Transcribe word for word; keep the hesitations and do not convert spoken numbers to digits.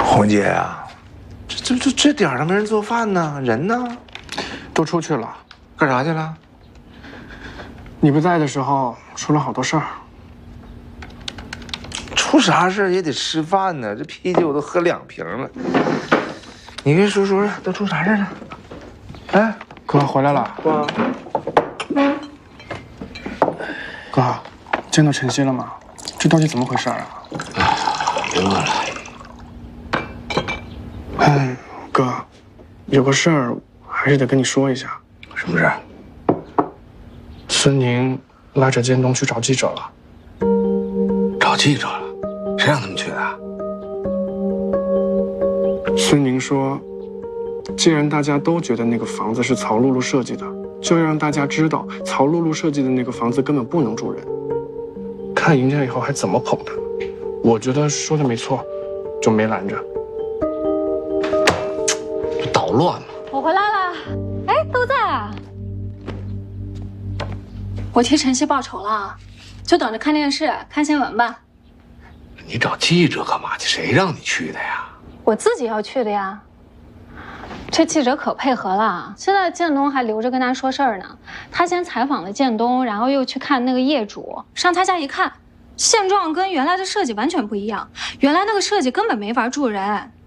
红姐啊，这这这这点上没人做饭呢，人呢？ 都出去了， 干啥去了？ 你不在的时候出了好多事儿。 出啥事也得吃饭呢，这啤酒都喝两瓶了。你跟叔叔都出啥事了？哎， 哥回来了。 哥， 哥，见到晨曦了吗？这到底怎么回事啊？ 别问了。 哎，哥，有个事儿还是得跟你说一下。 什么事？ 孙宁拉着建东去找记者了。 找记者了？谁让他们去的？ 孙宁说，既然大家都觉得那个房子是曹露露设计的，就要让大家知道曹露露设计的那个房子根本不能住人。看赢家以后还怎么捧他？我觉得说的没错，就没拦着。 不捣乱吗？ 我回来了，哎，都在啊。我替晨曦报仇了，就等着看电视、看新闻吧。 你找记者干嘛去？谁让你去的呀？ 我自己要去的呀。这记者可配合了，现在建东还留着跟他说事儿呢。他先采访了建东，然后又去看那个业主，上他家一看，现状跟原来的设计完全不一样。原来那个设计根本没法住人，